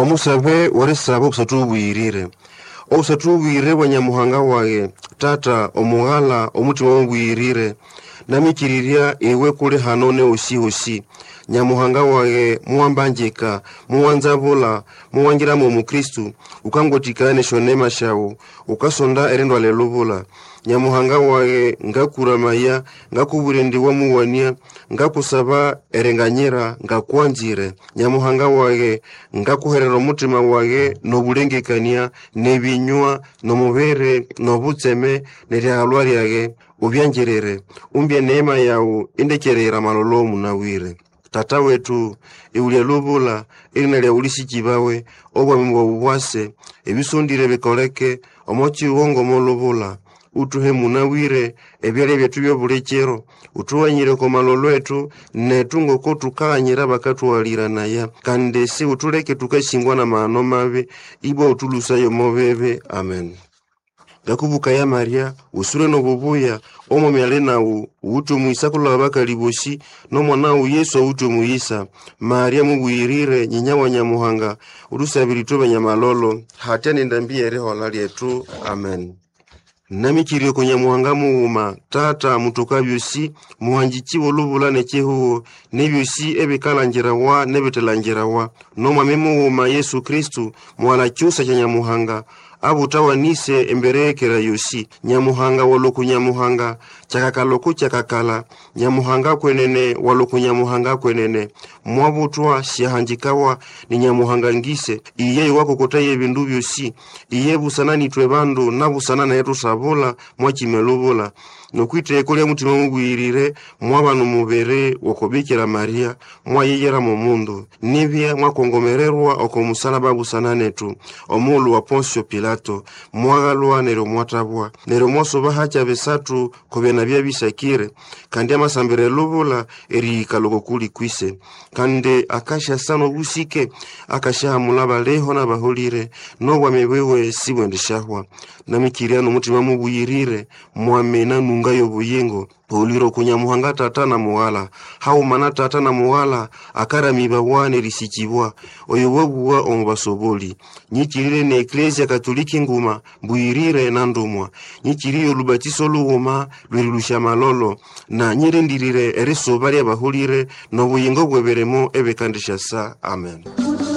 Omusabe oresaba obusatubwirire. Obusatubwirire bwa Nyamuhanga wage tata omughala omutima wongwirire namikiriria ewe kule hanone osi Nyamuhanga wage muambanjika muwanzabula muwangira mu Kristu ukangotikane shonema shawo ukasonda erendo lelubula. Nyamuhanga wage ngakuramaya ngakuburendiwa muwania ngakusaba erenganyira ngakwanzire. Nyamuhanga wage ngakuherera omutima wage nobulengekania nebinywa nomubere nobutseme neryahalwa lyage ubyanjerere umbye neema yawo indekerera malolo munawire. Tata wetu iulia lubula irina lya ulisijibawe obwami bwa bubwase ebisundire bikoleke omochi uongo molubula utuhe munawire ebyale byetu byobulekero utuwanyire ko malolo etu netungo ko tukanyira bakatwalira naya kandi si utuleke tukashingwa na maano mabe ibo utulusayo mobebe. Amen. Gakubuka ya Maria usure no bubuya omo myalena utu muisakula bakaliboshi no mwana Yesu utu muisa Maria mubwirire nyinya wa Nyamuhanga urusabirito banyamalolo hatene ndambie reho lyetu. Amen. Namikirio ko Nyamuhanga muuma tata mutukabyosi muhanjikiwo lubula nechehuo nebyosi ebikalanjirawa nebetelanjirawa no mwame muuma Yesu Kristu mwala cyusa cya Nyamuhanga abutawanise emberekera yosi. Nyamuhanga waloku Nyamuhanga chakakaloku chakakala Nyamuhanga kwenene waloku Nyamuhanga kwenene mwabutwa shihanjikawa ni Nyamuhanga ngise iye wako kotaye bindu byosi iye busanani twebandu nabusanana yetu sabula mwachimelubula nokwite kole mutima mugwirire mwabanu mubere wokobikira Maria mwayeyera mu mundu nibya mwakongomererwa okomusalaba busananetu omulu wa Poncio Pilato mwagalwa nero mwatabwa nero mwasoba hacha besatu kobena bya bisakire kandi amasambere lubula eri kaloko kuli kwise kandi akasha sano busike akasha mulaba leho na baholire no bwamewewe sibwendeshahwa namikiria no mutima mugwirire mwamena nungayo buyingo poliro kunyamuhanga tata na muwala hau mana tata na muwala akara mibawane risichibwa oyowobuwa omubasoboli nyikirire ne Ecclesia Katoliki nguma mbuyirire na ndumwa nyikiriyo lubatiso luwuma lwirulusha malolo na nyirindirire erisobali abahulire no buyingo bweberemo ebekandisha sa. Amen.